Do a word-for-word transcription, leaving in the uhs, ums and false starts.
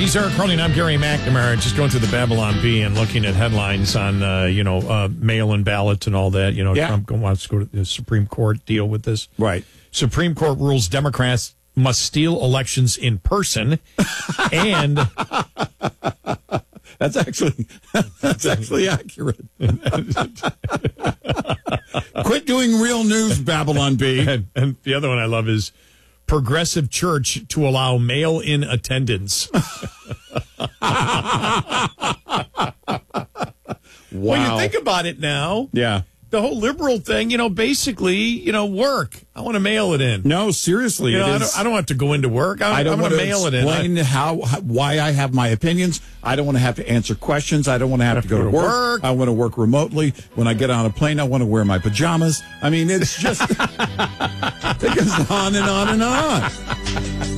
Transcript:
He's Eric Cronin. I'm Gary McNamara. Just going through the Babylon Bee and looking at headlines on, uh, you know, uh, mail-in ballots and all that. You know, yeah. Trump wants to go to the Supreme Court, deal with this. Right. Supreme Court rules Democrats must steal elections in person. And that's actually that's actually accurate. Quit doing real news, Babylon Bee. And, and the other one I love is Progressive Church to allow mail-in attendance. Wow. Well, you think about it now. Yeah. The whole liberal thing, you know, basically, you know, work. I want to mail it in. No, seriously. You know, it I, is, don't, I don't have to go into work. I, I don't I'm going want to to mail it in. explain how, how, why I have my opinions. I don't want to have to answer questions. I don't want to have, have to go to, to work. work. I want to work remotely. When I get on a plane, I want to wear my pajamas. I mean, it's just, it goes on and on and on.